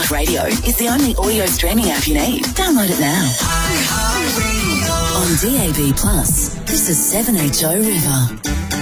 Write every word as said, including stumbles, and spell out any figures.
iHeartRadio is the only audio streaming app you need. Download it now. On D A B plus, this is seven H O River.